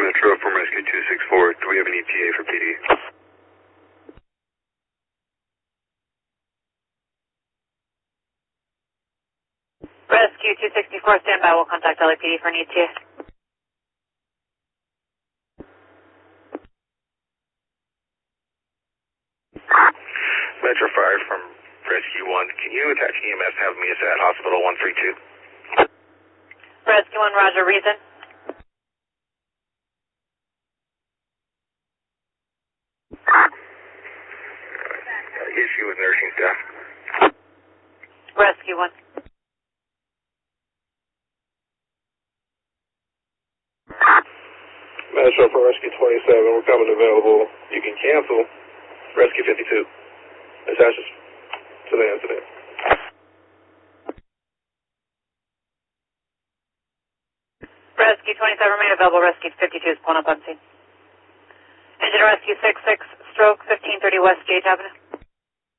Metro from Rescue 264. Do we have an ETA for PD? Rescue 264, stand by. We'll contact LAPD for an ETA. Metro Fire from Rescue 1. Can you attach EMS and have me at Hospital 132? Rescue 1, roger. Reason? Issue with nursing staff. Rescue 1. Metro for Rescue 27, we're coming available. You can cancel. Rescue 52. Attaches to the incident. Rescue 27, remain available. Rescue 52 is pulling up on scene. Engine Rescue 66, stroke 1530 West Gage Avenue.